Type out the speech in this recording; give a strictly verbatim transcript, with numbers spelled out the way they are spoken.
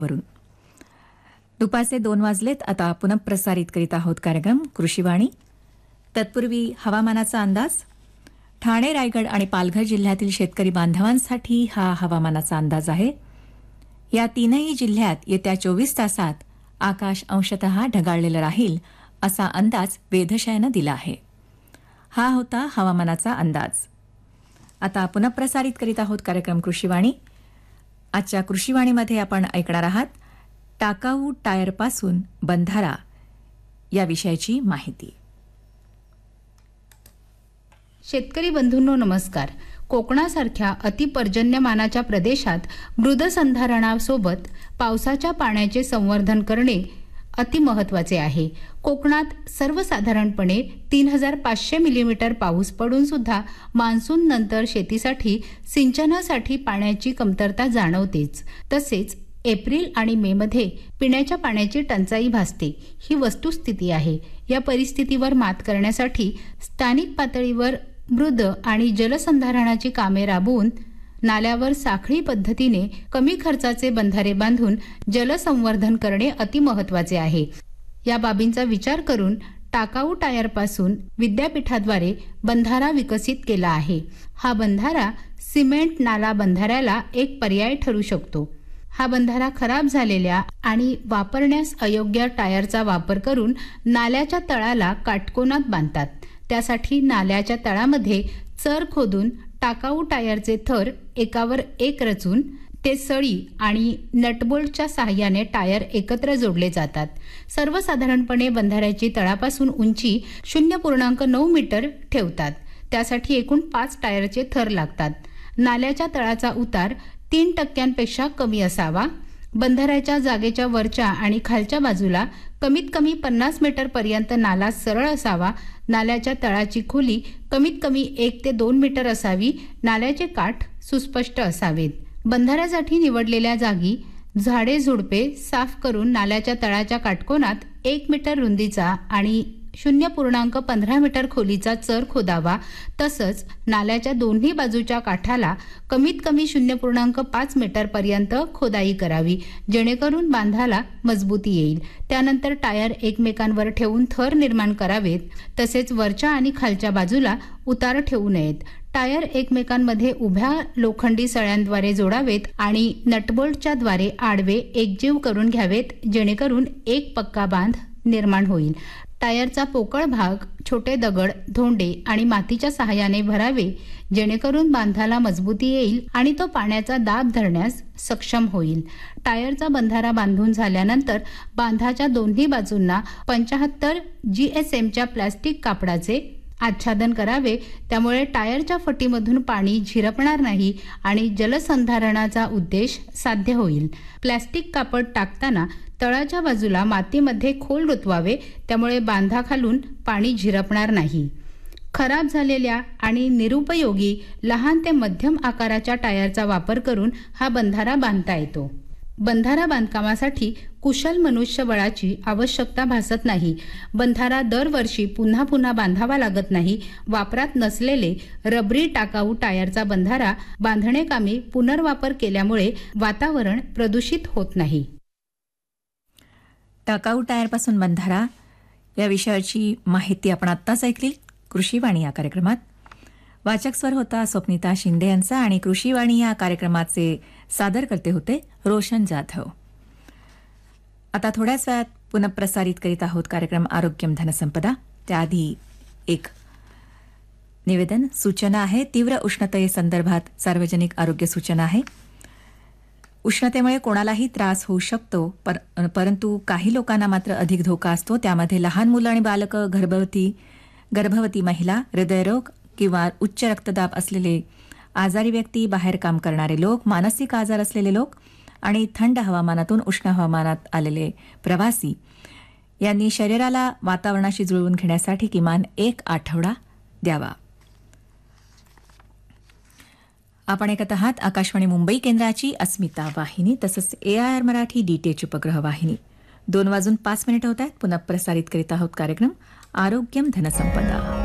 वरून दुपारचे दोन वाजलेत. आता पुन्हा प्रसारित करीत आहोत कार्यक्रम कृषीवाणी. तत्पूर्वी हवामानाचा अंदाज. ठाणे, रायगड आणि पालघर जिल्ह्यातील शेतकरी बांधवांसाठी हा हवामानाचा अंदाज आहे. या तीनही जिल्ह्यात येत्या चोवीस तासात आकाश अंशतः ढगाळलेलं राहील असा अंदाज वेधशाळेनं दिला आहे. हा होता हवामानाचा अंदाज. आता पुन्हा प्रसारित करीत आहोत कार्यक्रम कृषीवाणी. आजच्या कृषीवाणीमध्ये आपण ऐकणार आहात टाकाऊ टायरपासून बंधारा या विषयाची माहिती. शेतकरी बंधूंनो नमस्कार. कोकणासारख्या अतिपर्जन्यमानाच्या प्रदेशात मृदसंधारणासोबत पावसाच्या पाण्याचे संवर्धन करणे अतिमहत्वाचे आहे. कोकणात सर्वसाधारणपणे तीन हजार पाचशे मिलीमीटर पाऊस पडून सुद्धा मान्सून नंतर शेतीसाठी सिंचनासाठी पाण्याची कमतरता जाणवतेच. तसेच एप्रिल आणि मे मध्ये पिण्याच्या पाण्याची टंचाई भासते. ही वस्तुस्थिती आहे. या परिस्थितीवर मात करण्यासाठी स्थानिक पातळीवर मृद आणि जलसंधारणाची कामे राबवून नाल्यावर साखळी पद्धतीने कमी खर्चाचे बंधारे बांधून जलसंवर्धन करणे अतिमहत्वाचे आहे. या बाबींचा विचार करून टाकाऊ टायरपासून विद्यापीठाद्वारे बंधारा विकसित केला आहे. हा बंधारा सिमेंट नाला बंधाऱ्याला एक पर्याय ठरू शकतो. हा बंधारा खराब झालेल्या आणि वापरण्यास अयोग्य टायरचा वापर करून नाल्याच्या तळाला काटकोनात बांधतात. त्यासाठी नाल्याच्या तळामध्ये चर खोदून टाकाऊ टायरचे थर एकावर एक रचून ते सळी आणि नटबोल्टच्या सहाय्याने टायर एकत्र जोडले जातात. सर्वसाधारणपणे बंधाऱ्याची तळापासून उंची शून्य पूर्णांक नऊ मीटर ठेवतात. त्यासाठी एकूण पाच टायरचे थर लागतात. नाल्याच्या तळाचा उतार तीन टक्क्यांपेक्षा कमी असावा. बंधाऱ्याच्या जागेच्या वरच्या आणि खालच्या बाजूला कमीत कमी पन्नास मीटर पर्यंत नाला सरळ असावा. नाल्याच्या तळाची खोली कमीत कमी एक ते दोन मीटर असावी. नाल्याचे काठ सुस्पष्ट असावेत. बंधाऱ्यासाठी निवडलेल्या जागी झाडे झुडपे साफ करून नाल्याच्या तळाच्या काटकोनात एक मीटर रुंदीचा आणि शून्य पूर्णांक पंधरा मीटर खोलीचा चर खोदावा. तसंच नाल्याच्या दोन्ही बाजूच्या काठाला कमीत कमी शून्य पूर्णांक पाच मीटर पर्यंत खोदाई करावी, जेणेकरून बांधाला मजबूती येईल. त्यानंतर टायर एकमेकांवर ठेवून थर निर्माण करावेत. तसेच वरच्या आणि खालच्या बाजूला उतार ठेवू नयेत. टायर एकमेकांमध्ये उभ्या लोखंडी सळ्यांद्वारे जोडावेत आणि नटबोल्टच्या द्वारे आडवे एकजीव करून घ्यावेत, जेणेकरून एक पक्का बांध निर्माण होईल. टायरचा पोकळ भाग छोटे दगड, धोंडे आणि मातीच्या सहाय्याने भरावे, जेणेकरून बांधाला मजबूती येईल आणि तो पाण्याचा दाब धरण्यास सक्षम होईल. टायरचा बंधारा बांधून झाल्यानंतर बांधाच्या दोन्ही बाजूंना पंचाहत्तर जी एस एमच्या प्लॅस्टिक कापडाचे आच्छादन करावे. त्यामुळे टायरच्या फटीमधून पाणी झिरपणार नाही आणि जलसंधारणाचा उद्देश साध्य होईल. प्लॅस्टिक कापड टाकताना तळाच्या बाजूला मातीमध्ये खोल रुतवावे, त्यामुळे बांधाखालून पाणी झिरपणार नाही. खराब झालेल्या आणि निरुपयोगी लहान ते मध्यम आकाराच्या टायरचा वापर करून हा बंधारा बांधता येतो. बंधारा बांधकामासाठी कुशल मनुष्यबळाची आवश्यकता भासत नाही. बंधारा दरवर्षी पुन्हा पुन्हा बांधावा लागत नाही. वापरात नसलेले रबरी टाकाऊ टायरचा बंधारा बांधणे कामी पुनर्वापर केल्यामुळे वातावरण प्रदूषित होत नाही. टाकाऊ टायरपासून बंधारा या विषयाची माहिती आपण आत्ताच ऐकली कृषीवाणी या कार्यक्रमात. वाचक स्वर होता स्वप्निता शिंदे यांचा आणि कृषीवाणी या कार्यक्रमाचे सादर करते होते रोशन जाधव. आता थोड्याच वेळात पुनः प्रसारित करीत आहोत कार्यक्रम आरोग्यम धनसंपदा. त्याआधी एक निवेदन सूचना आहे. तीव्र उष्णतेसंदर्भात सार्वजनिक आरोग्य सूचना आहे. उष्णतेमुळे कोणालाही त्रास होऊ शकतो, पर, परंतु काही लोकांना मात्र अधिक धोका असतो. त्यामध्ये लहान मुलं आणि बालकं, गर्भवती गर्भवती महिला, हृदयरोग किंवा उच्च रक्तदाब असलेले आजारी व्यक्ती, बाहेर काम करणारे लोक, मानसिक आजार असलेले लोक आणि थंड हवामानातून उष्ण हवामानात आलेले प्रवासी यांनी शरीराला वातावरणाशी जुळवून घेण्यासाठी किमान एक आठवडा द्यावा. आपण ऐकत आहात आकाशवाणी मुंबई केंद्राची अस्मिता वाहिनी तसंच ए आय आर मराठी डीटीएच उपग्रह वाहिनी. दोन वाजून पाच मिनिट होत आहेत. पुन्हा प्रसारित करीत आहोत कार्यक्रम आरोग्यम धनसंपदा.